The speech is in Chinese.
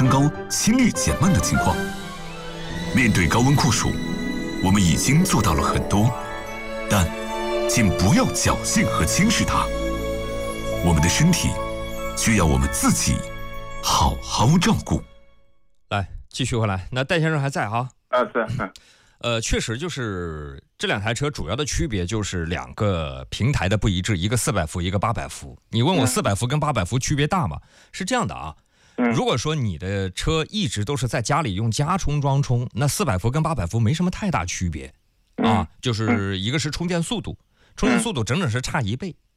升高、心率减慢的情况。面对高温酷暑，我们已经做到了很多，但请不要侥幸和轻视它。我们的身体需要我们自己好好照顾。 来，继续回来。那戴先生还在哈？ 是。 确实就是这两台车主要的区别就是两个平台的不一致，一个400伏，一个800伏。你问我400伏跟800伏区别大吗？是这样的啊。如果说你的车一直都是在家里用加充桩充，那400伏跟800伏没什么太大区别啊，就是一个是充电速度，充电速度整整是差1倍